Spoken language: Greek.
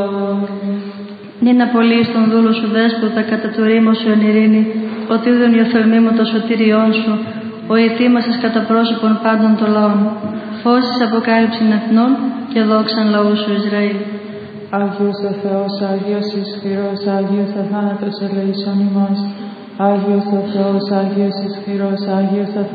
Νυν απολύεις τον δούλο σου δέσποτα κατά του ρήμου σου εν ειρήνη, ότι ούδον υιοθελμή μου το σωτήριόν σου, ο ετοίμασες κατά πρόσωπον πάντων των λαών. Φώσεις αποκάλυψην εθνών και δόξαν λαού σου Ισραήλ. Άγιος ο Θεός, Άγιος ισχυρός, Άγιος αθάνατος ελεησόν ημάς. Άγιος ο Θεός, Άγιος ισχυρός, Άγιος αθάνατος